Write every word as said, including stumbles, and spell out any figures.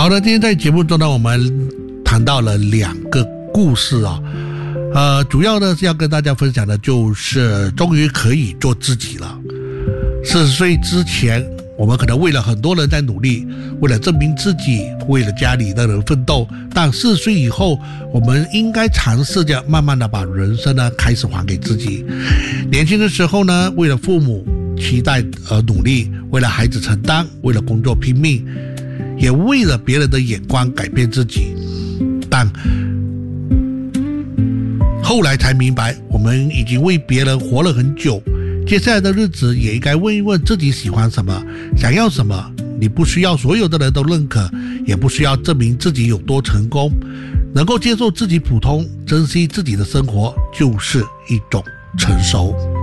好的，今天在节目中呢，我们谈到了两个故事啊、哦，呃，主要呢是要跟大家分享的就是终于可以做自己了。四十岁之前，我们可能为了很多人在努力，为了证明自己，为了家里的人奋斗，但四十岁以后，我们应该尝试着慢慢的把人生呢开始还给自己。年轻的时候呢，为了父母期待而努力，为了孩子承担，为了工作拼命，也为了别人的眼光改变自己。但后来才明白，我们已经为别人活了很久，接下来的日子也应该问一问自己喜欢什么，想要什么。你不需要所有的人都认可，也不需要证明自己有多成功，能够接受自己普通，珍惜自己的生活，就是一种成熟。